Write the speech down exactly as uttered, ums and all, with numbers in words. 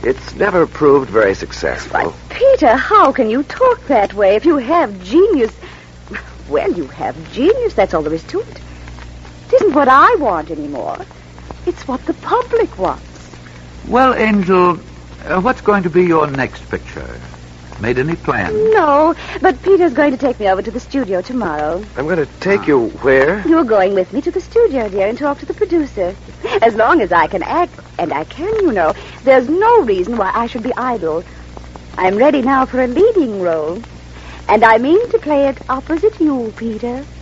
It's never proved very successful. But, Peter, how can you talk that way? If you have genius... Well, you have genius. That's all there is to it. It isn't what I want anymore. It's what the public wants. Well, Angel, uh, what's going to be your next picture? Made any plans? No, but Peter's going to take me over to the studio tomorrow. I'm going to take you where? You're going with me to the studio, dear, and talk to the producer. As long as I can act, and I can, you know, there's no reason why I should be idle. I'm ready now for a leading role. And I mean to play it opposite you, Peter.